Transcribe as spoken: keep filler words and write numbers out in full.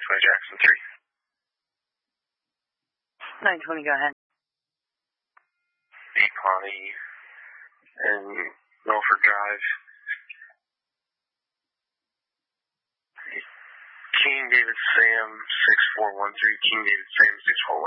twenty Jackson three. nine twenty, go ahead. eight Pawnee and Milford Drive. King David Sam six four one three, King David Sam six four one three.